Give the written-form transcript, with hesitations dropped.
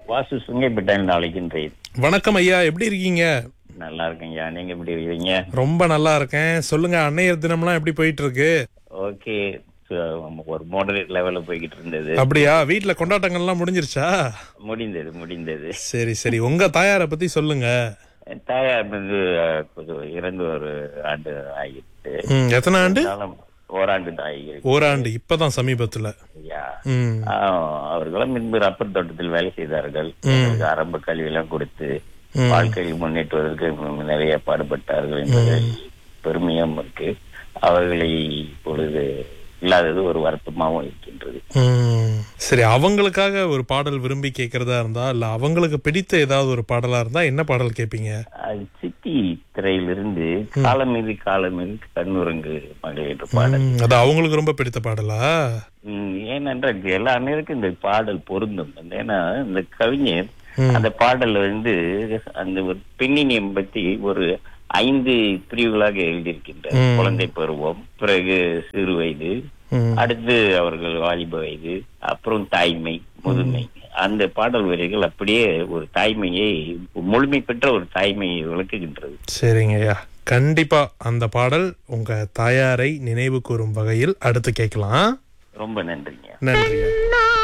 வாசு சுங்கைப்பட்டான் அழைக்கின்றேன். வணக்கம் ஐயா, எப்படி இருக்கீங்க? நல்லா இருக்கேன்யா, நீங்க எப்படி இருக்கீங்க? ரொம்ப நல்லா இருக்கேன். சொல்லுங்க, அன்னையர் தினம்லாம் எப்படி போயிட்டு இருக்கு? ஓகே, ஒரு மாடரேட் லெவல்ல போய்கிட்டு இருந்தது. அப்படியா? வீட்ல கொண்டாட்டங்கள்லாம் முடிஞ்சிருச்சா? முடிந்தது. சரி சரி, உங்க தாயாரை பத்தி சொல்லுங்க. தாயார் வந்து கொஞ்சம் இறந்து ஒரு ஆண்டு ஆகிட்டு. எத்தனை ஆண்டு? ஓராண்டு தான் ஆகிருக்கு. ஓராண்டு, இப்பதான் சமீபத்துல. அவர்களும் முன்பு ரப்பர் தோட்டத்தில் வேலை செய்தார்கள். ஆரம்ப கல்வி எல்லாம் கொடுத்து வாழ்க்கையில் முன்னேற்றுவதற்கு நிறைய பாடுபட்டார்கள் என்பது பெருமையும் இருக்கு. அவர்களை இப்பொழுது இல்லாதது ஒரு வருத்தமாகவும் இருக்கின்றது. சரி, அவங்களுக்காக ஒரு பாடல் விரும்பி கேட்கறதா இருந்தா, இல்ல அவங்களுக்கு பிடித்த ஏதாவது ஒரு பாடலா இருந்தா என்ன பாடல் கேட்பீங்க? சித்தி திரையிலிருந்து காலம் மீது கண்ணுறங்கு மகள் என்ற பாடல். அது அவங்களுக்கு ரொம்ப பிடித்த பாடலா? ஏனென்றால் எல்லா அனைவருக்கும் இந்த பாடல் பொருந்தும். ஏன்னா இந்த கவிஞர் அந்த பாடல் வந்து அந்த ஒரு பெண்ணினியம் பத்தி ஒரு 5 பிரிவுகளாக எழுதியிருக்கின்றார். குழந்தை பருவம், பிறகு சிறு வயது, அடுத்து அவர்கள் வாலிப வயது, அப்புறம் தாய்மை, முதுமை. அந்த பாடல் வரிகள் அப்படியே ஒரு தாய்மையை, முழுமை பெற்ற ஒரு தாய்மையை விளக்குகின்றது. சரிங்க ஐயா, கண்டிப்பா அந்த பாடல் உங்க தாயாரை நினைவு கூறும் வகையில் அடுத்து கேட்கலாம். ரொம்ப நன்றிங்க. நன்றிங்க.